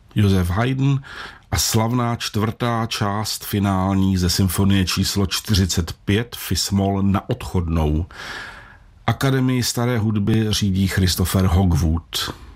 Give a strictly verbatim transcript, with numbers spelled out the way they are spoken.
Josef Haydn a slavná čtvrtá část finální ze symfonie číslo čtyřicet pět Fis-moll na odchodnou. Akademii staré hudby řídí Christopher Hogwood.